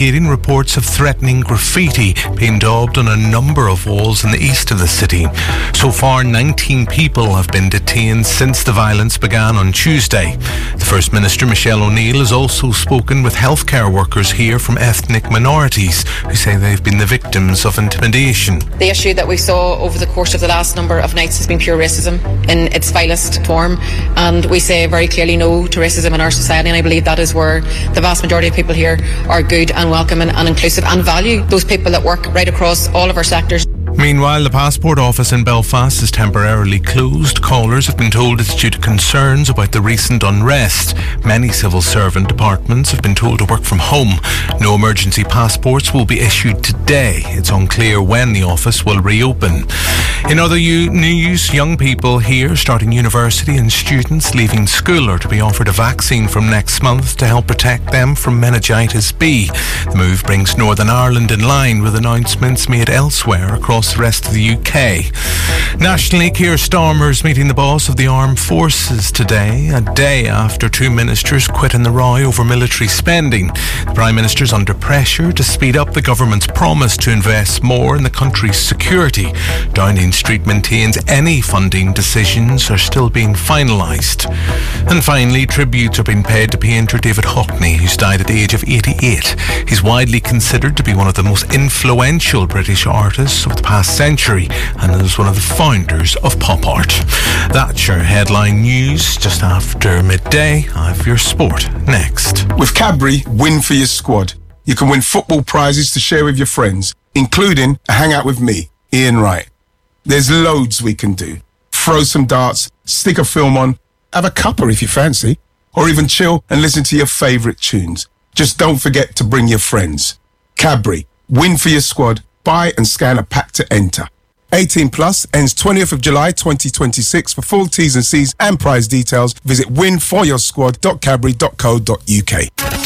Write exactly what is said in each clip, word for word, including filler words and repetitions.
investigating reports of threatening graffiti being daubed on a number of walls in the east of the city. So far, nineteen people have been detained since the violence began on Tuesday. The First Minister, Michelle O'Neill, has also spoken with healthcare workers here from ethnic minorities who say they've been the victims of intimidation. The issue that we saw over the course of the last number of nights has been pure racism in its vilest form, and we say very clearly no to racism in our society, and I believe that is where the vast majority of people here are good and welcoming and inclusive and value those people that work right across all of our sectors. Meanwhile, the passport office in Belfast is temporarily closed. Callers have been told it's due to concerns about the recent unrest. Many civil servant departments have been told to work from home. No emergency passports will be issued today. It's unclear when the office will reopen. In other u- news, young people here starting university and students leaving school are to be offered a vaccine from next month to help protect them from meningitis B. The move brings Northern Ireland in line with announcements made elsewhere across the rest of the U K. Nationally, Keir Starmer's meeting the boss of the armed forces today, a day after two ministers quit in the row over military spending. The Prime Minister's under pressure to speed up the government's promise to invest more in the country's security. Downing Street maintains any funding decisions are still being finalised. And finally, tributes are being paid to painter David Hockney, who's died at the age of eighty-eight. He's widely considered to be one of the most influential British artists of the past century and is one of the founders of pop art. That's your headline news just after midday. I have your sport next. With Cadbury, win for your squad. You can win football prizes to share with your friends, including a hangout with me, Ian Wright. There's loads we can do. Throw some darts, stick a film on, have a cuppa if you fancy, or even chill and listen to your favourite tunes. Just don't forget to bring your friends. Cadbury, win for your squad. Buy and scan a pack to enter. eighteen plus, ends twentieth of July twenty twenty-six. For full T's and C's and prize details, visit win for your squad dot cadbury dot co dot uk.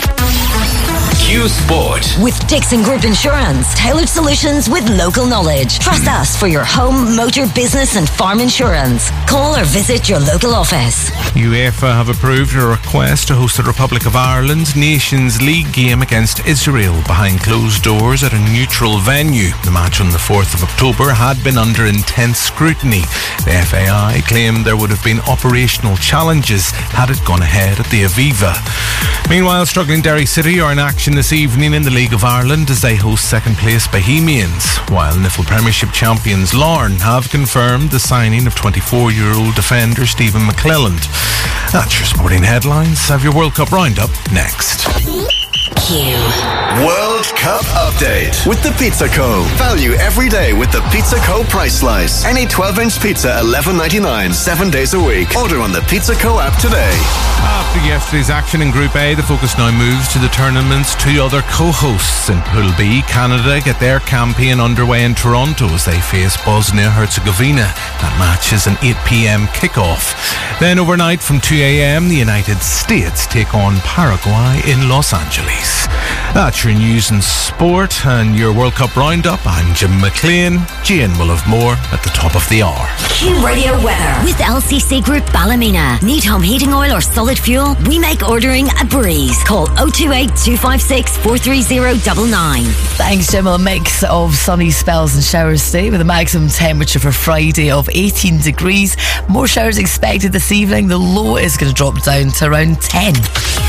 Q Sport. With Dixon Group Insurance, tailored solutions with local knowledge. Trust us for your home, motor, business and farm insurance. Call or visit your local office. UEFA have approved a request to host the Republic of Ireland's Nations League game against Israel behind closed doors at a neutral venue. The match on the fourth of October had been under intense scrutiny. The F A I claimed there would have been operational challenges had it gone ahead at the Aviva. Meanwhile, struggling Derry City are in action this evening in the League of Ireland as they host second place Bohemians, while Niffle Premiership champions Larne have confirmed the signing of twenty-four-year-old defender Stephen McClelland. That's your sporting headlines. Have your World Cup roundup next. Q. World Cup update with the Pizza Co. Value every day with the Pizza Co. price slice. Any twelve-inch pizza, eleven ninety-nine, seven days a week. Order on the Pizza Co. app today. After yesterday's action in Group A, the focus now moves to the tournament's two other co-hosts. In Pool B, Canada get their campaign underway in Toronto as they face Bosnia-Herzegovina. That match is an eight p.m. kickoff. Then overnight from two a.m, the United States take on Paraguay in Los Angeles. That's your news and sport and your World Cup roundup. I'm Jim McLean. Jane will have more at the top of the hour. Q Radio weather with L C C Group Ballymena. Need home heating oil or solid fuel? We make ordering a breeze. Call oh two eight, two five six, four three oh nine nine. Thanks, Jim. A mix of sunny spells and showers today with a maximum temperature for Friday of eighteen degrees. More showers expected this evening. The low is going to drop down to around ten.